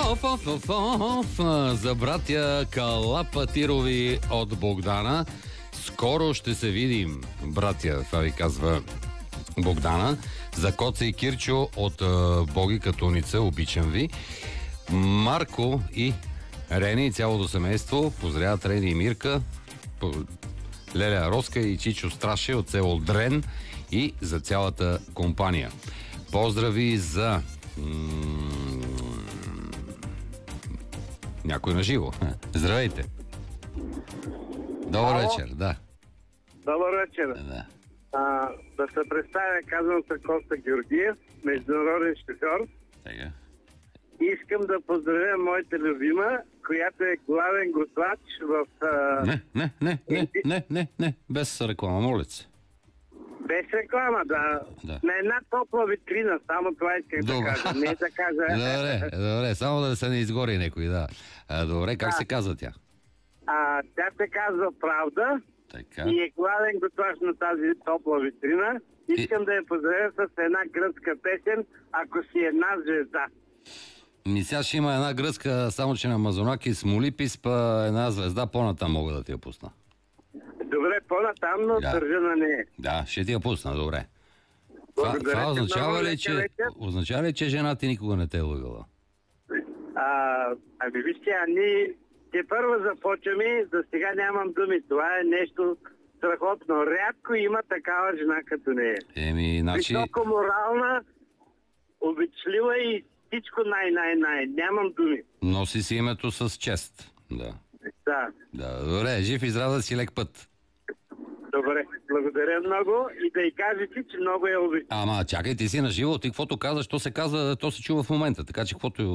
За братя Калапатирови от Богдана. Скоро ще се видим, братя, това ви казва Богдана. За Коца и Кирчо от Боги Катуница, обичам ви. Марко и Рени и цялото семейство поздравят Рени и Мирка, Леля Роска и Чичо Страше от село Дрен и за цялата компания. Поздрави за някой на живо. Здравейте! Добър вечер, да. Добър вечер. Да. Да се представя, казвам се Коста Георгиев, международен шофьор. Тега. Искам да поздравя моята любима, която е главен готвач в... Не. Без реклама, моля се. Без реклама, да. На една топла витрина, само това исках да кажа. Не да кажа... Добре, само да се не изгори някой, да. Добре, как се казва тя? Тя се казва Правда. Така. И е главен готвач на тази топла витрина. Искам да я поздравя с една гръцка песен, ако си една звезда. Сега ще има една гръцка, само че на Мазонаки Смолипис, па една звезда по-натам мога да ти я пусна. Добре, по-натам, но държа на нея. Да, ще ти я пусна, добре. Това означава ли, че жена ти никога не те е лъгала? Ами вижте, ние те първо започваме, за сега нямам думи. Това е нещо страхотно. Рядко има такава жена като нея. Високо морална, обичлива и всичко най. Нямам думи. Носи си името с чест. Да. Добре, жив и здрав да си, лек път. Добре, благодаря много и да й кажете, че много я обичам. Ама чакай, ти си на живо, ти каквото казваш, то се казва, то се чува в момента, така че каквото